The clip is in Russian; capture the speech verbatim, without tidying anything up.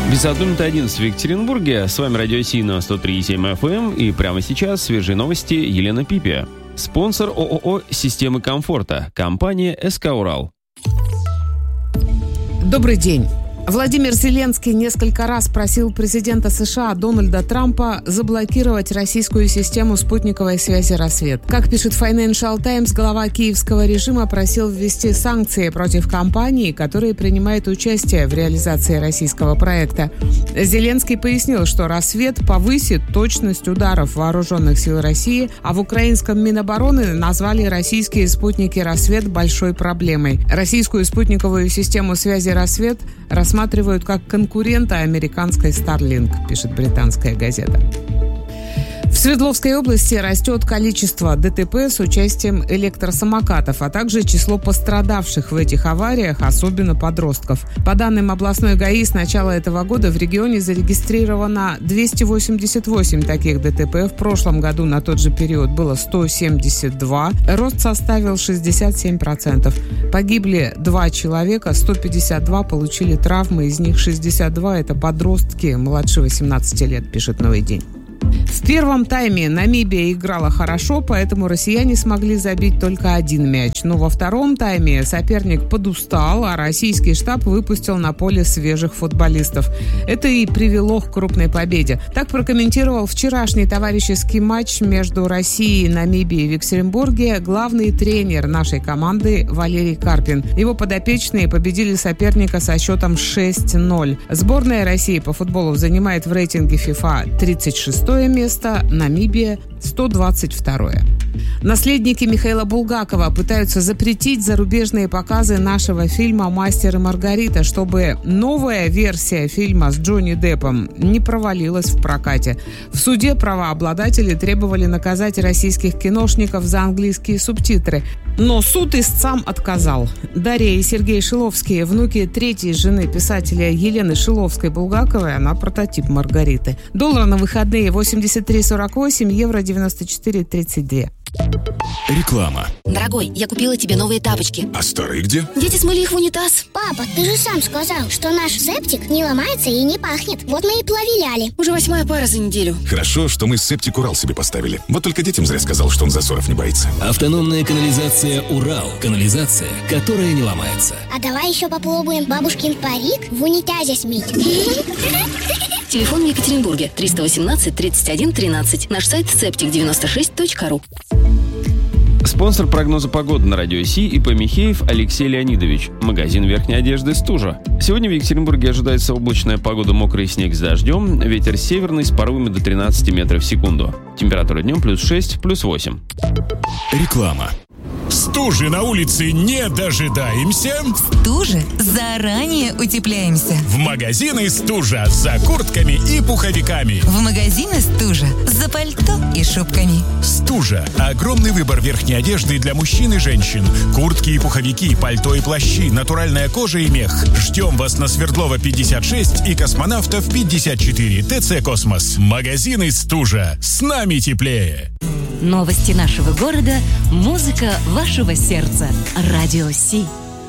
Без одной минуты одиннадцать в Екатеринбурге. С вами Радио Си на сто три и семь эф эм. И прямо сейчас свежие новости. Елена Пипия. Спонсор ООО «Системы комфорта». Компания СК «Урал». Добрый день. Владимир Зеленский несколько раз просил президента США Дональда Трампа заблокировать российскую систему спутниковой связи «Рассвет». Как пишет Financial Times, глава киевского режима просил ввести санкции против компаний, которые принимают участие в реализации российского проекта. Зеленский пояснил, что «Рассвет» повысит точность ударов вооруженных сил России, а в украинском Минобороны назвали российские спутники «Рассвет» большой проблемой. Российскую спутниковую систему связи «Рассвет» рассматривают рассматривают как конкурента американской Starlink, пишет британская газета. В Свердловской области растет количество ДТП с участием электросамокатов, а также число пострадавших в этих авариях, особенно подростков. По данным областной ГАИ, с начала этого года в регионе зарегистрировано двести восемьдесят восемь таких ДТП. В прошлом году на тот же период было сто семьдесят два. Рост составил шестьдесят семь процентов. Погибли два человека, сто пятьдесят два получили травмы, из них шестьдесят два – это подростки младше восемнадцати лет, пишет «Новый день». В первом тайме Намибия играла хорошо, поэтому россияне смогли забить только один мяч. Но во втором тайме соперник подустал, а российский штаб выпустил на поле свежих футболистов. Это и привело к крупной победе. Так прокомментировал вчерашний товарищеский матч между Россией и Намибией в Екатеринбурге главный тренер нашей команды Валерий Карпин. Его подопечные победили соперника со счетом шесть ноль. Сборная России по футболу занимает в рейтинге FIFA тридцать шестое место, Намибия сто двадцать второе. Наследники Михаила Булгакова пытаются запретить зарубежные показы нашего фильма «Мастер и Маргарита», чтобы новая версия фильма с Джонни Деппом не провалилась в прокате. В суде правообладатели требовали наказать российских киношников за английские субтитры. Но суд истцам отказал. Дарья и Сергей Шиловские, внуки третьей жены писателя Елены Шиловской-Булгаковой, она прототип Маргариты. Доллар на выходные восемьдесят три сорок восемь, евро девяносто четыре тридцать два. Реклама. Дорогой, я купила тебе новые тапочки. А старые где? Дети смыли их в унитаз. Папа, ты же сам сказал, что наш септик не ломается и не пахнет. Вот мы и проверяли. Уже восьмая пара за неделю. Хорошо, что мы септик Урал себе поставили. Вот только детям зря сказал, что он засоров не боится. Автономная канализация Урал. Канализация, которая не ломается. А давай еще попробуем бабушкин парик в унитазе смыть. Телефон в Екатеринбурге триста восемнадцать тридцать один тринадцать. Наш сайт септик девяносто шесть точка ру. Спонсор прогноза погоды на Радио Си ИП Михеев Алексей Леонидович. Магазин верхней одежды «Стужа». Сегодня в Екатеринбурге ожидается облачная погода, мокрый снег с дождем. Ветер северный с порывами до тринадцати метров в секунду. Температура днем плюс шесть, плюс восемь. Реклама. Стужи на улице не дожидаемся. Стужи заранее утепляемся. В магазины «Стужа» за куртками и пуховиками. В магазины «Стужа» за пальто и шубками. «Стужа» – огромный выбор верхней одежды для мужчин и женщин. Куртки и пуховики, пальто и плащи, натуральная кожа и мех. Ждем вас на Свердлова пятьдесят шесть и Космонавтов пятьдесят четыре. ТЦ «Космос». Магазины «Стужа». С нами теплее. Новости нашего города, музыка вашего сердца. Радио Си.